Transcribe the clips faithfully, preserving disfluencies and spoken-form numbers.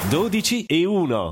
dodici e uno.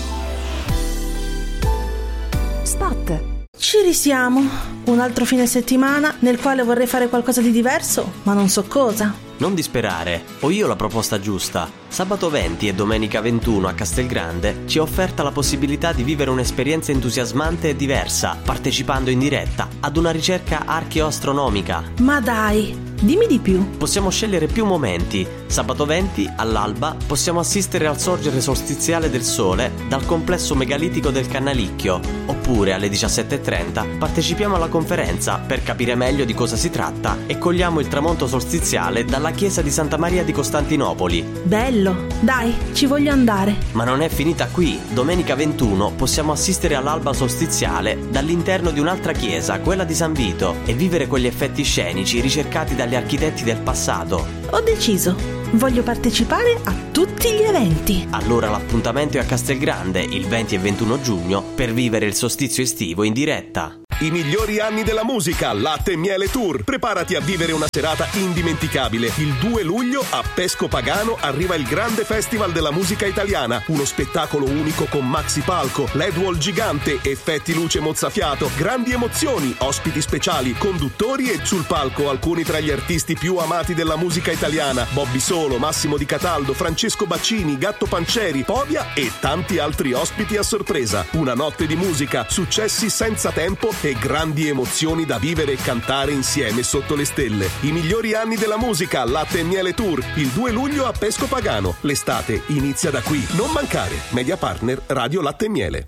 Spot. Ci risiamo. Un altro fine settimana nel quale vorrei fare qualcosa di diverso, ma non so cosa. Non disperare, ho io la proposta giusta. Sabato venti e domenica ventuno a Castelgrande ci è offerta la possibilità di vivere un'esperienza entusiasmante e diversa, partecipando in diretta ad una ricerca archeoastronomica. Ma dai, dimmi di più. Possiamo scegliere più momenti. Sabato venti, all'alba, possiamo assistere al sorgere solstiziale del sole dal complesso megalitico del Cannalicchio. Oppure alle diciassette e trenta partecipiamo alla conferenza per capire meglio di cosa si tratta e cogliamo il tramonto solstiziale dalla chiesa di Santa Maria di Costantinopoli. Bello, dai, ci voglio andare. Ma non è finita qui. Domenica ventuno possiamo assistere all'alba solstiziale dall'interno di un'altra chiesa, quella di San Vito, e vivere quegli effetti scenici ricercati dagli architetti del passato. Ho deciso, voglio partecipare a tutti gli eventi. Allora l'appuntamento è a Castelgrande il venti e ventuno giugno per vivere il solstizio estivo in diretta. I migliori anni della musica, Latte e Miele Tour. Preparati a vivere una serata indimenticabile. Il due luglio a Pesco Pagano arriva il grande festival della musica italiana. Uno spettacolo unico con maxi palco, L E D wall gigante, effetti luce mozzafiato, grandi emozioni, ospiti speciali, conduttori e sul palco alcuni tra gli artisti più amati della musica italiana. Bobby Solo, Massimo Di Cataldo, Francesco Baccini, Gatto Pancieri, Povia e tanti altri ospiti a sorpresa. Una notte di musica, successi senza tempo e grandi emozioni da vivere e cantare insieme sotto le stelle. I migliori anni della musica, Latte e Miele Tour, il due luglio a Pesco Pagano. L'estate inizia da qui. Non mancare. Media partner Radio Latte e Miele.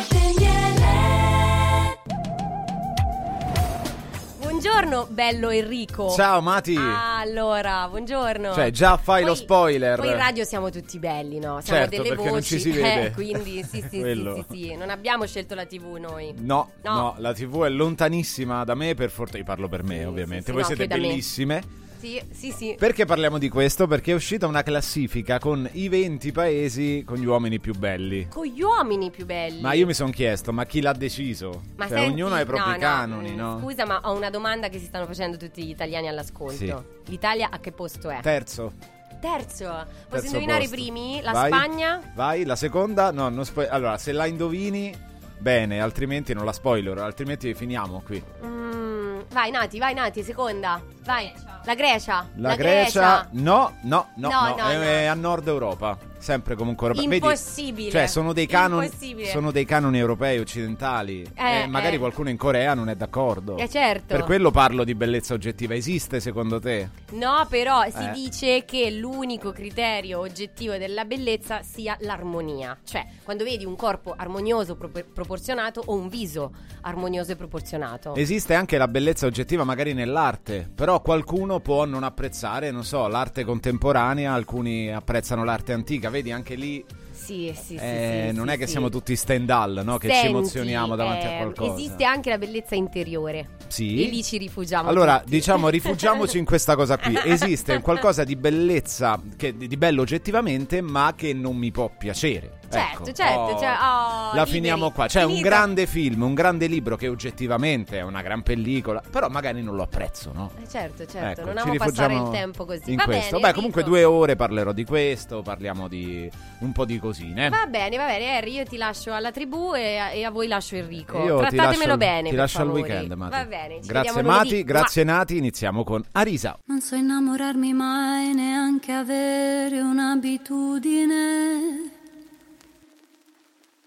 Buongiorno, bello Enrico. Ciao Mati. Ah, allora, buongiorno. Cioè, già fai poi, lo spoiler. Poi in radio siamo tutti belli, no? Siamo certo, delle perché voci. non ci si vede. Eh, quindi sì, sì, sì, sì, sì. Non abbiamo scelto la tivù noi. No, no, no, la tivù è lontanissima da me, per fortuna. Io parlo per me, sì, ovviamente. sì, sì, Voi no, siete bellissime. Sì, sì, sì. Perché parliamo di questo? Perché è uscita una classifica con i venti paesi con gli uomini più belli. Con gli uomini più belli. Ma io mi sono chiesto, ma chi l'ha deciso? Ma cioè, senti, ognuno ha i propri no, canoni, no? no? Scusa, ma ho una domanda che si stanno facendo tutti gli italiani all'ascolto. Sì. L'Italia a che posto è? Terzo. Terzo. Posso Terzo indovinare posto. i primi? La Vai, Spagna? Vai, la seconda? No, non spo- allora, se la indovini, bene, altrimenti non la spoiler, altrimenti finiamo qui. Mm, vai Nati, vai Nati, seconda. Vai. La Grecia. La, La Grecia, no, no, no, No, no, no, è, no. è a nord Europa, sempre comunque Europa. Impossibile. Vedi, cioè sono dei canoni, Impossibile. sono dei canoni europei occidentali. Eh, e magari eh. qualcuno in Corea non è d'accordo. Eh, certo. Per quello parlo di bellezza oggettiva. Esiste secondo te? No, però si Eh. dice che l'unico criterio oggettivo della bellezza sia l'armonia. Cioè, quando vedi un corpo armonioso, pro- proporzionato, o un viso armonioso e proporzionato. Esiste anche la bellezza oggettiva magari nell'arte, però qualcuno può non apprezzare, non so, l'arte contemporanea, alcuni apprezzano l'arte antica, vedi anche lì. Sì, sì, sì, Eh, sì, non sì, è che sì. siamo tutti Stendhal, no? Che ci Senti, emozioniamo davanti a eh, qualcosa. Esiste anche la bellezza interiore. Sì. E lì ci rifugiamo. Allora, tutti. diciamo, rifugiamoci in questa cosa qui. Esiste qualcosa di bellezza, che, di bello oggettivamente, ma che non mi può piacere. Certo, Ecco, certo, oh, cioè, oh, la liberi. finiamo qua. C'è un Finita. grande film, un grande libro che oggettivamente è una gran pellicola, però magari non lo apprezzo, no? Eh, certo, certo, Ecco, non ci amo passare rifugiamo il tempo così. in Va questo. bene, Beh, comunque Enrico. due ore parlerò di questo, parliamo di un po' di cosine. Va bene, va bene, Harry, io ti lascio alla tribù e a, e a voi lascio Enrico. Io ti Trattatemelo lascio, bene, ti per lascio al favore. weekend, Mati. Va bene, ci Grazie vediamo lunedì. Mati, grazie Nati, iniziamo con Arisa. Non so innamorarmi mai, neanche avere un'abitudine.